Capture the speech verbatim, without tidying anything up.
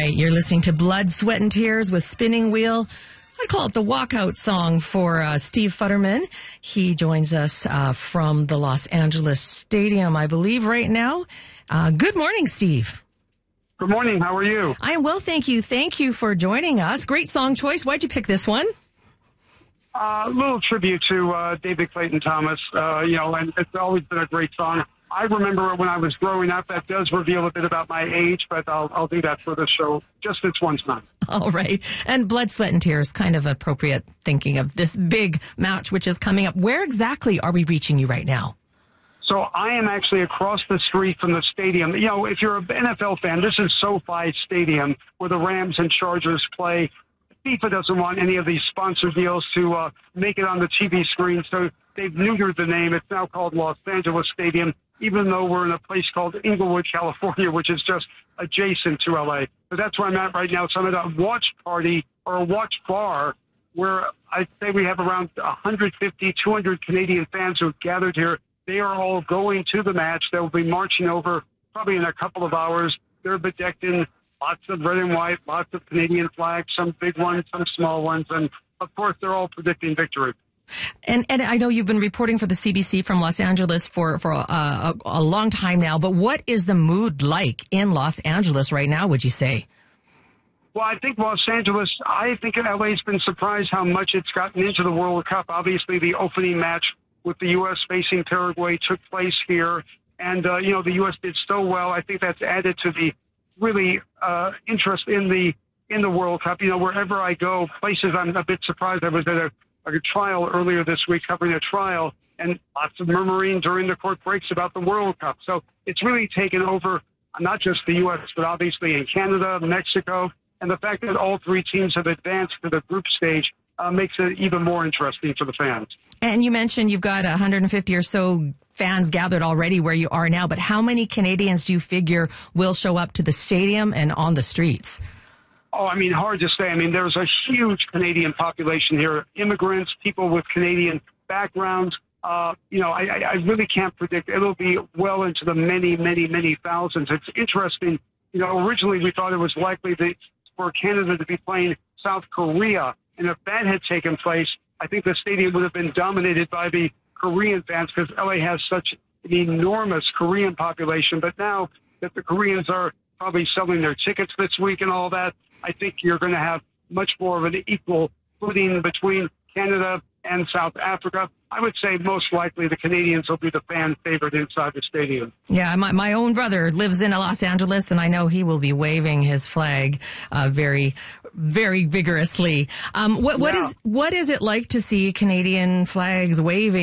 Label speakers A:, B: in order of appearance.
A: right. You're listening to Blood, Sweat, and Tears with Spinning Wheel. I'd call it the walkout song for uh, Steve Futterman. He joins us uh, from the Los Angeles Stadium, I believe, right now. Uh, good morning, Steve.
B: Good morning. How are you?
A: I am well, thank you. Thank you for joining us. Great song choice. Why'd you pick this one?
B: Uh, a little tribute to uh, David Clayton Thomas. Uh, you know, and it's always been a great song. I remember when I was growing up. That does reveal a bit about my age, but I'll, I'll do that for the show just this one time.
A: All right. And Blood, Sweat, and Tears, kind of appropriate thinking of this big match which is coming up. Where exactly are we reaching you right now?
B: So I am actually across the street from the stadium. You know, if you're an N F L fan, this is SoFi Stadium where the Rams and Chargers play. FIFA doesn't want any of these sponsor deals to uh, make it on the T V screen, so they've neutered the name. It's now called Los Angeles Stadium, even though we're in a place called Inglewood, California, which is just adjacent to L A. But that's where I'm at right now. So I'm at a watch party or a watch bar where I'd say we have around one hundred fifty, two hundred Canadian fans who have gathered here. They are all going to the match. They'll be marching over probably in a couple of hours. They're bedecked in lots of red and white, lots of Canadian flags, some big ones, some small ones, and of course they're all predicting victory.
A: And and I know you've been reporting for the C B C from Los Angeles for, for uh, a, a long time now, but what is the mood like in Los Angeles right now, would you say?
B: Well, I think Los Angeles, I think L A's been surprised how much it's gotten into the World Cup. Obviously, the opening match with the U S facing Paraguay took place here, and, uh, you know, the U S did so well. I think that's added to the really uh, interest in the in the World Cup. You know, wherever I go, places I'm a bit surprised. I was at a, a trial earlier this week covering a trial, and lots of murmuring during the court breaks about the World Cup. So it's really taken over not just the U S, but obviously in Canada, Mexico, and the fact that all three teams have advanced to the group stage uh, makes it even more interesting for the fans.
A: And you mentioned you've got one hundred fifty or so fans gathered already where you are now, but how many Canadians do you figure will show up to the stadium and on the streets?
B: Oh, I mean, hard to say. I mean, there's a huge Canadian population here, immigrants, people with Canadian backgrounds. Uh, you know, I, I really can't predict. It'll be well into the many, many, many thousands. It's interesting. You know, originally we thought it was likely that for Canada to be playing South Korea, and if that had taken place, I think the stadium would have been dominated by the Korean fans because L A has such an enormous Korean population. But now that the Koreans are probably selling their tickets this week and all that, I think you're going to have much more of an equal footing between Canada and South Africa. I would say most likely the Canadians will be the fan favorite inside the stadium.
A: Yeah, my, my own brother lives in Los Angeles, and I know he will be waving his flag uh, very, very vigorously. Um, what, what
B: Yeah.
A: is what is it like to see Canadian flags waving